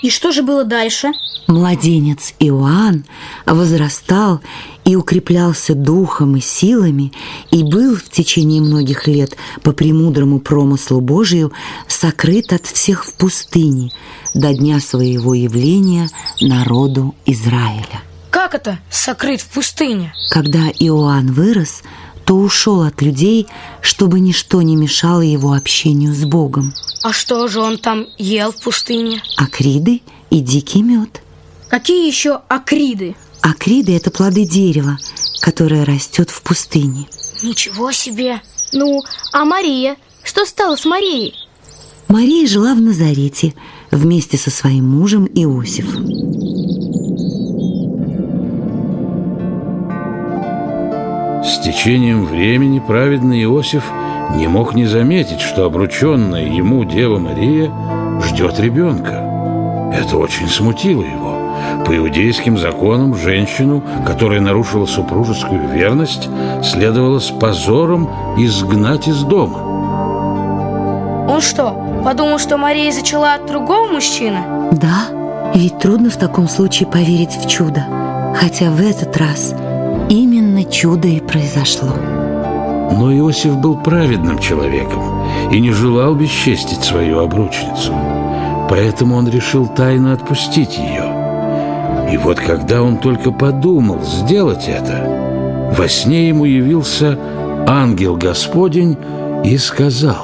И что же было дальше? Младенец Иоанн возрастал и укреплялся духом и силами, и был в течение многих лет по премудрому промыслу Божию сокрыт от всех в пустыне до дня своего явления народу Израиля. Как это сокрыт в пустыне? Когда Иоанн вырос, то ушел от людей, чтобы ничто не мешало его общению с Богом. А что же он там ел в пустыне? Акриды и дикий мед. Какие еще акриды? Акриды – это плоды дерева, которое растет в пустыне. Ничего себе! Ну, а Мария? Что стало с Марией? Мария жила в Назарете вместе со своим мужем Иосифом. С течением времени праведный Иосиф не мог не заметить, что обрученная ему Дева Мария ждет ребенка. Это очень смутило его. По иудейским законам женщину, которая нарушила супружескую верность, следовало с позором изгнать из дома. Он что, подумал, что Мария зачала от другого мужчины? Да, ведь трудно в таком случае поверить в чудо. Хотя в этот раз именно чудо и произошло. Но Иосиф был праведным человеком и не желал бесчестить свою обручницу. Поэтому он решил тайно отпустить ее. И вот когда он только подумал сделать это, во сне ему явился ангел Господень и сказал: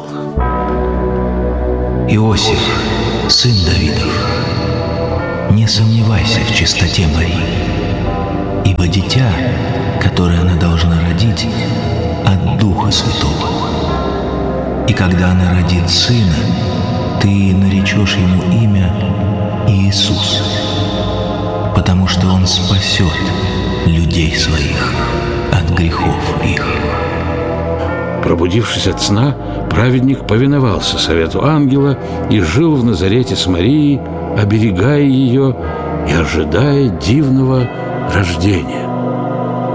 Иосиф, сын Давидов, не сомневайся в чистоте Марии, ибо дитя, которое она должна родить, от Духа Святого. И когда она родит сына, ты наречешь ему имя Иисус, потому что он спасет людей своих от грехов их. Пробудившись от сна, праведник повиновался совету ангела и жил в Назарете с Марией, оберегая ее и ожидая дивного рождения.